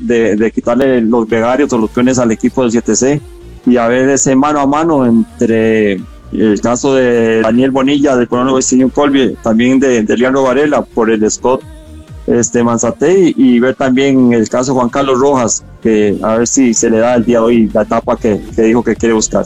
de quitarle los gregarios o los peones al equipo del 7C y a ver ese mano a mano entre el caso de Daniel Bonilla del Colono Vecino Colby, también de Leandro Varela por el Scott Manzate, y ver también el caso de Juan Carlos Rojas, que a ver si se le da el día de hoy la etapa que dijo que quiere buscar.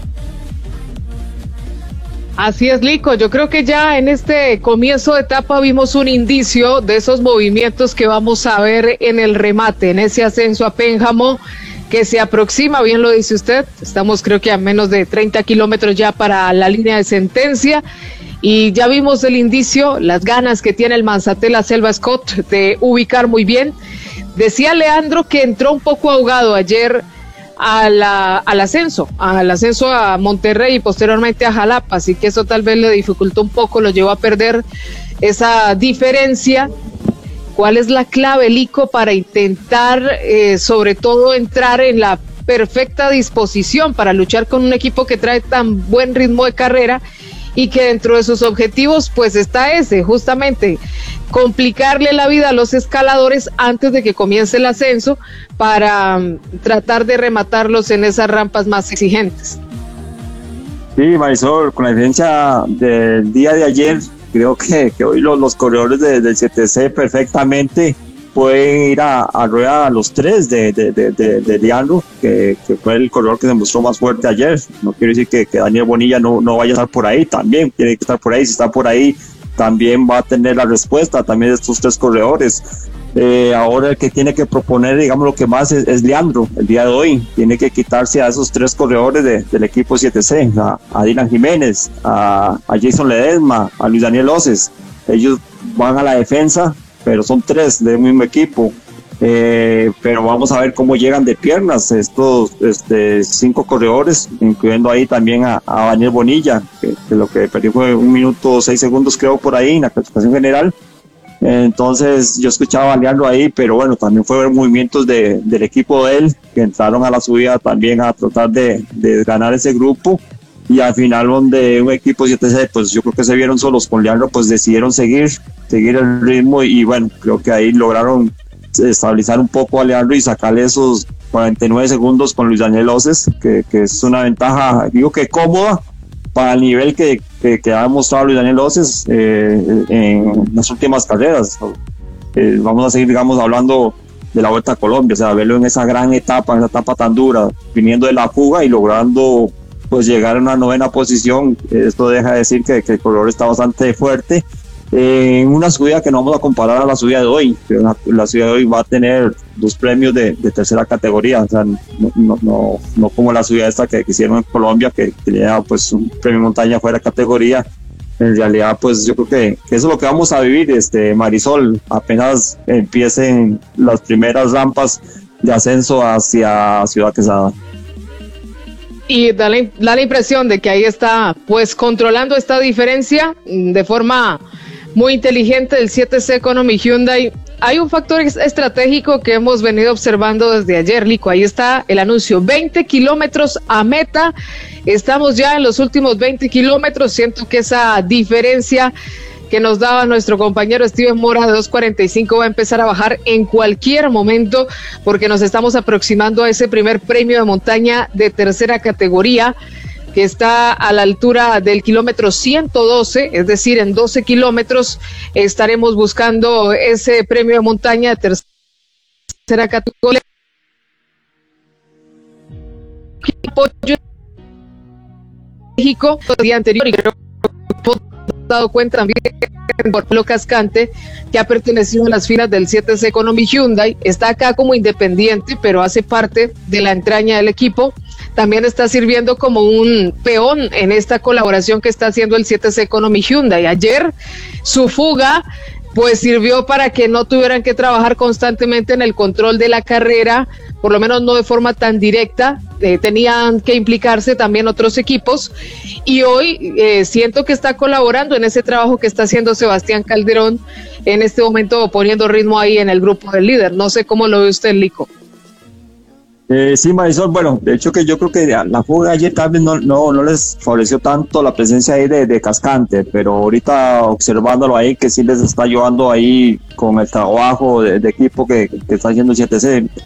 Así es, Lico, yo creo que ya en este comienzo de etapa vimos un indicio de esos movimientos que vamos a ver en el remate, en ese ascenso a Pénjamo que se aproxima, bien lo dice usted, estamos creo que a menos de 30 kilómetros ya para la línea de sentencia, y ya vimos el indicio, las ganas que tiene el Manzate La Selva Scott de ubicar muy bien. Decía Leandro que entró un poco ahogado ayer al ascenso a Monterrey y posteriormente a Jalapa, así que eso tal vez le dificultó un poco, lo llevó a perder esa diferencia. ¿Cuál es la clave, Lico, para intentar sobre todo entrar en la perfecta disposición para luchar con un equipo que trae tan buen ritmo de carrera y que dentro de sus objetivos pues está ese, justamente complicarle la vida a los escaladores antes de que comience el ascenso para tratar de rematarlos en esas rampas más exigentes? Sí, Marisol, con la diferencia del día de ayer, creo que hoy los corredores del 7C perfectamente pueden ir a rueda a los tres de Leandro, que fue el corredor que se mostró más fuerte ayer. No quiero decir que Daniel Bonilla no vaya a estar por ahí, también tiene que estar por ahí. Si está por ahí, también va a tener la respuesta también de estos tres corredores. Ahora el que tiene que proponer, digamos, lo que más es Leandro el día de hoy. Tiene que quitarse a esos tres corredores del equipo 7C, a Dylan Jiménez, a Jason Ledesma, a Luis Daniel Oces. Ellos van a la defensa, pero son tres del mismo equipo. Pero vamos a ver cómo llegan de piernas estos 5 corredores, incluyendo ahí también a Daniel Bonilla, que lo que perdió fue 1 minuto 6 segundos creo por ahí en la clasificación general. Entonces yo escuchaba a Leandro ahí, pero bueno, también fue ver movimientos del equipo de él, que entraron a la subida también a tratar de ganar ese grupo, y al final donde un equipo 7C, pues yo creo que se vieron solos con Leandro, pues decidieron seguir el ritmo, y bueno, creo que ahí lograron estabilizar un poco a Leandro y sacarle esos 49 segundos con Luis Daniel Oces, que es una ventaja, digo que cómoda, para el nivel que ha demostrado Luis Daniel Oces en las últimas carreras. Vamos a seguir, digamos, hablando de la Vuelta a Colombia, o sea, verlo en esa gran etapa, en esa etapa tan dura, viniendo de la fuga y logrando pues llegar a una 9ª posición. Esto deja de decir que el corredor está bastante fuerte en una subida que no vamos a comparar a la subida de hoy. La subida de hoy va a tener 2 premios de tercera categoría, o sea, no como la subida esta que hicieron en Colombia, que tenía pues un premio montaña fuera de categoría. En realidad, pues yo creo que eso es lo que vamos a vivir, Marisol, apenas empiecen las primeras rampas de ascenso hacia Ciudad Quesada. Y da la impresión de que ahí está pues controlando esta diferencia de forma muy inteligente el 7C Economy Hyundai. Hay un factor estratégico que hemos venido observando desde ayer, Lico. Ahí está el anuncio, 20 kilómetros a meta. Estamos ya en los últimos 20 kilómetros. Siento que esa diferencia que nos daba nuestro compañero Steven Mora de 2:45 va a empezar a bajar en cualquier momento, porque nos estamos aproximando a ese primer premio de montaña de tercera categoría, que está a la altura del kilómetro 112, es decir, en 12 kilómetros estaremos buscando ese premio de montaña de tercera categoría. México, el día anterior, y creo que hemos dado cuenta también por Pablo Cascante, que ha pertenecido a las filas del 7C Economy Hyundai, está acá como independiente, pero hace parte de la entraña del equipo. También está sirviendo como un peón en esta colaboración que está haciendo el 7C Economy Hyundai. Ayer su fuga pues sirvió para que no tuvieran que trabajar constantemente en el control de la carrera, por lo menos no de forma tan directa. Tenían que implicarse también otros equipos, y hoy siento que está colaborando en ese trabajo que está haciendo Sebastián Calderón en este momento, poniendo ritmo ahí en el grupo del líder. No sé cómo lo ve usted, Lico. Sí, Marisol, bueno, de hecho que yo creo que la fuga de ayer tal vez no les favoreció tanto la presencia ahí de Cascante, pero ahorita observándolo ahí, que sí les está ayudando ahí con el trabajo de equipo que está haciendo el 7C.